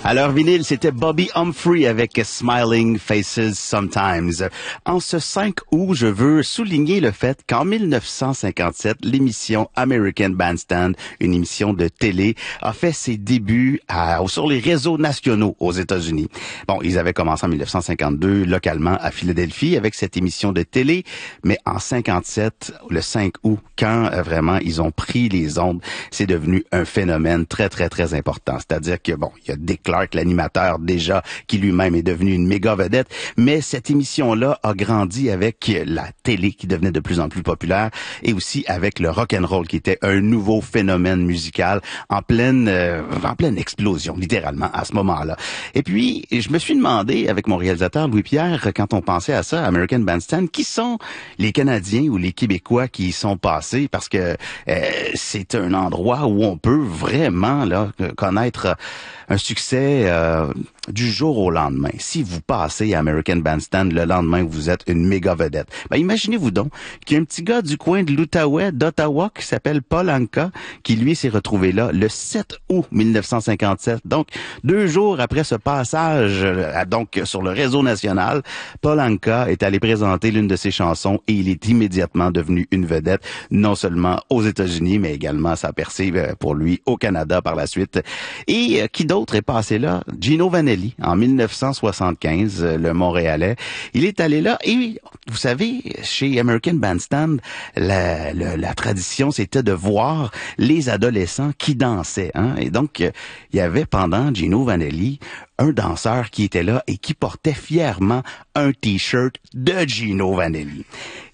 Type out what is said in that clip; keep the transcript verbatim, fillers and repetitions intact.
Alors, vinyle, c'était Bobby Humphrey avec Smiling Faces Sometimes. En ce cinq août, je veux souligner le fait qu'en mille neuf cent cinquante-sept, l'émission American Bandstand, une émission de télé, a fait ses débuts à, sur les réseaux nationaux aux États-Unis. Bon, ils avaient commencé en mille neuf cent cinquante-deux, localement à Philadelphie, avec cette émission de télé, mais en cinquante-sept, le cinq août, quand euh, vraiment ils ont pris les ondes, c'est devenu un phénomène très, très, très important. C'est-à-dire que, bon, il y a des Clark, l'animateur déjà, qui lui-même est devenu une méga vedette, mais cette émission-là a grandi avec la télé qui devenait de plus en plus populaire et aussi avec le rock and roll qui était un nouveau phénomène musical en pleine euh, en pleine explosion, littéralement, à ce moment-là. Et puis, je me suis demandé, avec mon réalisateur Louis-Pierre, quand on pensait à ça, American Bandstand, qui sont les Canadiens ou les Québécois qui y sont passés, parce que euh, c'est un endroit où on peut vraiment là connaître un succès Euh, du jour au lendemain. Si vous passez à American Bandstand le lendemain, vous êtes une méga vedette. Ben, imaginez-vous donc qu'il y a un petit gars du coin de l'Outaouais, d'Ottawa, qui s'appelle Paul Anka, qui lui s'est retrouvé là le sept août mille neuf cent cinquante-sept. Donc, deux jours après ce passage, euh, donc sur le réseau national, Paul Anka est allé présenter l'une de ses chansons et il est immédiatement devenu une vedette, non seulement aux États-Unis, mais également sa percée euh, pour lui au Canada par la suite. Et euh, qui d'autre est passé là? Gino Vanelli, en mille neuf cent soixante-quinze, le Montréalais. Il est allé là et, vous savez, chez American Bandstand, la, la, la tradition, c'était de voir les adolescents qui dansaient. Hein? Et donc, il y avait pendant Gino Vanelli un danseur qui était là et qui portait fièrement un T-shirt de Gino Vanelli.